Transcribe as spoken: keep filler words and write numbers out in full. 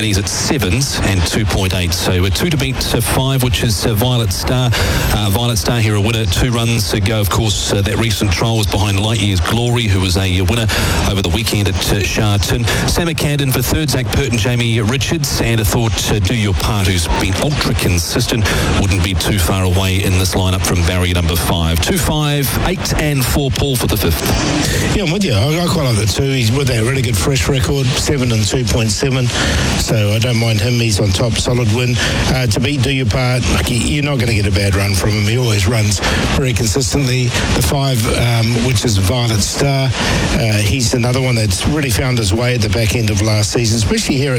and he's at sevens and two point eight. So a two to beat uh, five, which is uh, Violet Star. Uh, Violet Star here a winner, two runs ago. Of course, uh, that recent trial was behind Lightyear's Glory, who was a winner over the weekend at uh, Sharton. Sam McCandon for third, Zach Pert and Jamie Richards, and I thought uh, Do Your Part, who's been ultra consistent, wouldn't be too far away in this lineup from barrier number five. Two, five, eight, and four. Paul for the fifth. Yeah, I'm with you. I, I quite like the two. He's with that really good fresh record, seven and two point seven. So I don't mind him. He's on top, solid win. Uh, to beat Do Your Part, like, you're not going to get a bad run from him. He always runs very consistently. The five, um, which is Violet Star, uh, he's another one that's really found his way at the back end of last season, especially here at